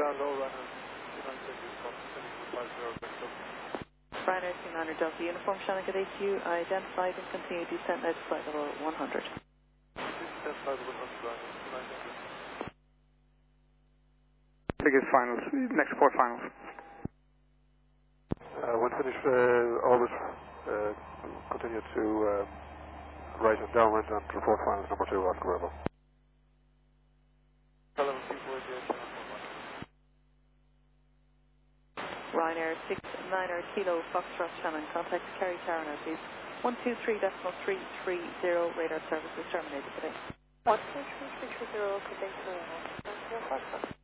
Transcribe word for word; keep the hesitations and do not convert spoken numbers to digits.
Ryanair two niner Delta Uniform, Shannon Cadet Q, identified and continue descent now to flight level one hundred. Tickets finals, next port finals. Uh, when finished, uh, always uh, continue to uh, right and downwind and report finals number two, Oscar Rebel. Ryanair six niner Kilo Foxtrot Shannon, contact Kerry Tower now please. one two three decimal three three zero, radar services terminated today. one two three three three zero, good day,